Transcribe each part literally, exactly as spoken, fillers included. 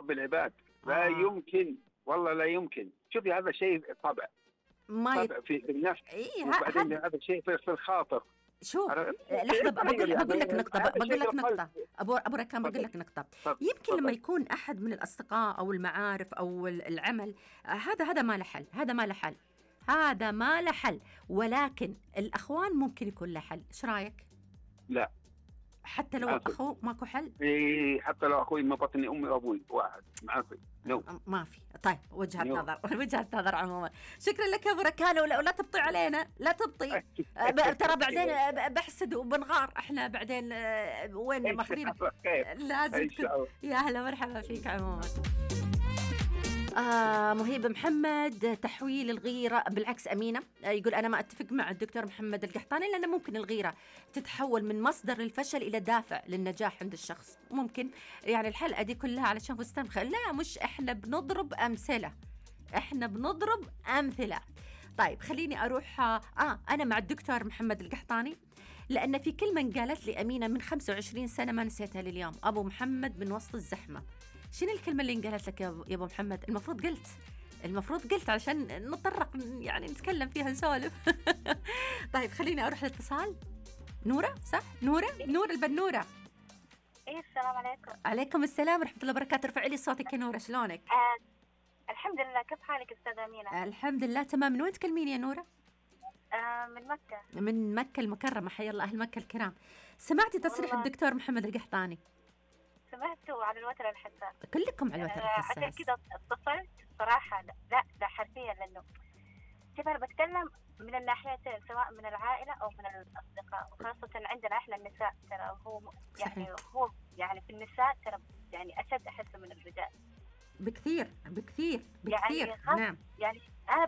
رب العباد. لا آه. يمكن، والله لا يمكن. شوفي هذا شيء طبع ما يت... طبع في النفس، اي وبعدين هذا. هذا شيء في في الخاطر. شوف أنا لحظة، ب- تخيل بقول بقول يعني لك نقطة، ب- هذا بقول شيء لك للقلب. نقطة أبو أبو ركان، بقول تفضل لك نقطة. تفضل يمكن لما تفضل. يكون أحد من الأصدقاء أو المعارف أو ال- العمل، آه، هذا هذا ما له حل، هذا ما له حل، هذا ما له حل. ولكن الأخوان ممكن يكون له حل، إيش رأيك؟ لا حتى لو معاكم. أخو ماكو حل؟ إيه، حتى لو أخوي من بطني أمي وأبوي واحد معاكم. نو ما في. طيب وجهة نو. نظر وجهة نظر عموما. شكرا لك يا ابو ركان، ولا, ولا تبطي علينا، لا تبطي. آه، ب- ترى بعدين آه، ب- بحسد وبنغار احنا بعدين، آه، وين ماخذين. لازم تكون. يا اهلا مرحبا فيك عموما. آه مهيب محمد، تحويل الغيرة بالعكس أمينة، آه يقول أنا ما أتفق مع الدكتور محمد القحطاني، لأن ممكن الغيرة تتحول من مصدر للفشل إلى دافع للنجاح عند الشخص. ممكن يعني الحلقة دي كلها علشان فستان خ... لا مش إحنا بنضرب أمثلة، إحنا بنضرب أمثلة. طيب خليني أروح. آه أنا مع الدكتور محمد القحطاني، لأن في كلمة انقالت لي أمينة من خمسة وعشرين سنة ما نسيتها لليوم. أبو محمد من وسط الزحمة. شنو الكلمة اللي انقالت لك يا أبو, يا أبو محمد؟ المفروض قلت المفروض قلت علشان نتطرق يعني نتكلم فيها نسولف. طيب خليني أروح الاتصال. نورة، صح؟ نورة نور البنورة. ايه السلام عليكم. عليكم السلام ورحمة الله وبركاته. ارفعي لي صوتك يا نورة، شلونك؟ آه الحمد لله، كيف حالك استاذة أمينة؟ الحمد لله تمام. من وين تكلميني يا نورة؟ آه من مكة. من مكة المكرمة، حيا الله أهل مكة الكرام. سمعتي تصريح والله. الدكتور محمد القحطاني؟ سمعته على الوتر الحساس. كلكم على الوتر آه عشان الحساس. كذا اتصلت صراحة. لا لا ده حرفيا، لأنه كيف أنا بتكلم من الناحيتين، سواء من العائلة أو من الأصدقاء، وخاصة عندنا إحنا النساء. ترى هو م- يعني صحيح. هو يعني في النساء ترى يعني أشد أحس من الرجال. بكثير بكثير بكثير. يعني خاص نعم يعني أنا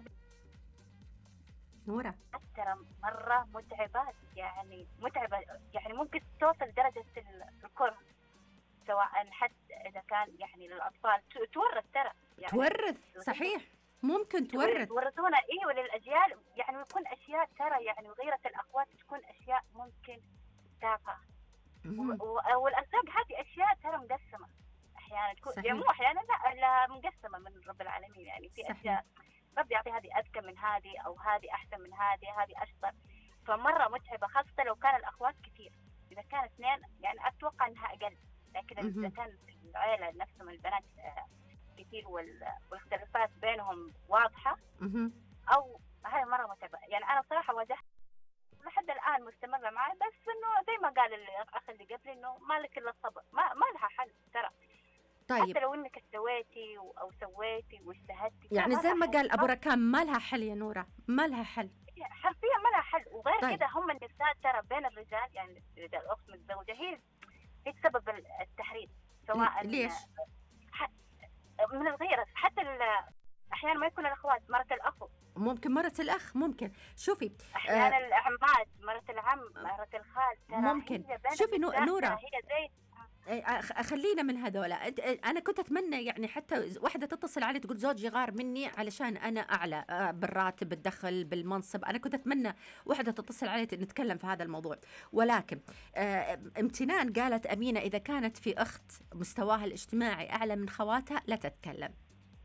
نورة. ترى مرة متعبة، يعني متعبة، يعني ممكن توصل درجة ال- الكره، سواء حتى إذا كان يعني للأطفال ت- تورث ترى يعني تورث، صحيح ممكن تورث. تورثونا إيه وللأجيال، يعني يكون أشياء ترى يعني غيرة الأخوات تكون أشياء ممكن تافهة، مهم. و- والأرزاق هذه أشياء ترى مقسمة أحيانا تكون، صحيح. يعني مو أحيانا لا, لا مقسمة من رب العالمين، يعني في صحيح. أشياء رب يعطي هذه أذكى من هذه، أو هذه أحسن من هذه، هذه أشطر. فمرة متعبة، خاصة لو كان الأخوات كثير. إذا كان اثنين يعني أتوقع أنها أقل، لكن إذا مهم. كان العائلة نفسهم البنات آه، كثير وال- والاختلافات بينهم واضحة، مهم. أو هاي مرة متعبة. يعني أنا صراحة واجهت لحد الآن مستمرة معي، بس إنه زي ما قال الأخ اللي قبلي إنه ما لك إلا الصبر، ما ما لها حل ترى. طيب حتى لو إنك سويتي أو سويتي واجتهدتي، يعني ما زي لها ما حل. قال أبو ركان ما لها حل يا نورة، ما لها حل. حرفيا ما لها حل. وغير طيب. كده هم النساء ترى بين الرجال، يعني إذا الأخت متزوجة هي هي سبب التحريض، سواء ليش؟ ح- من الغيرة. حتى ال- أحيانا ما يكون الأخوات، مرة الأخو، ممكن مرة الأخ، ممكن. شوفي أحيانا العمات، مرة العم، مرة الخال، ترى ممكن. هي بين شوفي نو- النساء نورة. ترى هي زي إيه، أخ- خلينا من هذولا. أنت- انا كنت اتمنى يعني حتى واحده تتصل علي تقول زوجي غار مني علشان انا اعلى آه، بالراتب بالدخل بالمنصب. انا كنت اتمنى واحده تتصل علي نتكلم في هذا الموضوع. ولكن آه، امتنان قالت امينه اذا كانت في اخت مستواها الاجتماعي اعلى من خواتها لا تتكلم.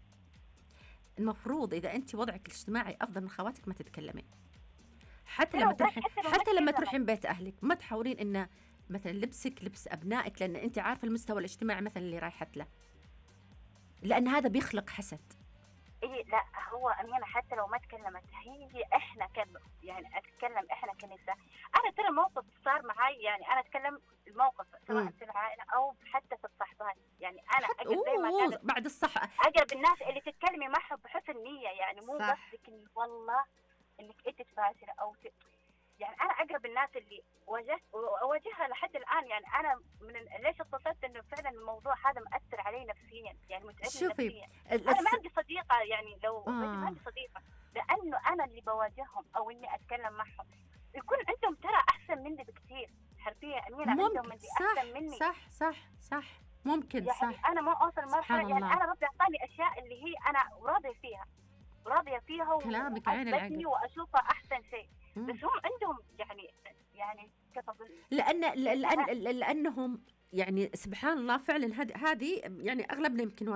المفروض اذا انت وضعك الاجتماعي افضل من خواتك ما تتكلمين. حتى لا، لما وبس تروحين حتى لو حتى لما نتكلم. تروحين بيت اهلك ما تحاولين ان مثلا لبسك لبس ابنائك، لان انت عارفه المستوى الاجتماعي مثلا اللي رايحت له، لان هذا بيخلق حسد. إيه لا، هو أمينة حتى لو ما تكلمت هي إحنا كن يعني أتكلم إحنا كنساء. أنا ترى موقف صار معي، يعني أنا أتكلم الموقف سواء مم. في العائلة أو حتى في الصحبات، يعني أنا حتى أقرب زي ما أوه قالت بعد الصح. أقرب الناس اللي تتكلمي معهم بحسن نية، يعني مو صح. قصدك إن والله إنك أنت تفاشلة أو ت... يعني أنا أقرب الناس اللي واجهت وأواجهها لحد الآن. يعني أنا من ال- ليش اتصلت إنه فعلا الموضوع هذا مأثر علي نفسيا، يعني متعبني شوفي نفسيا. ال- أنا ما الس- عندي صديقة، يعني لو آه. ما عندي صديقة، لأنه أنا اللي بواجههم أو إني أتكلم معهم يكون عندهم ترى أحسن مني بكثير. حرفيا أمينة عندهم ممكن. اللي صح أحسن مني. صح صح صح ممكن. يعني صح أنا ما أوصل مرحلة، سبحان يعني الله. أنا ربي أعطاني أشياء اللي هي أنا راضية فيها، راضية فيها كلامك عين وعجبتني العقل. وأشوفها أحسن شيء. مم. بس هم عندهم يعني يعني كيف أقول، لان لان لانهم يعني سبحان الله فعلا هذه هذه يعني اغلبنا يمكن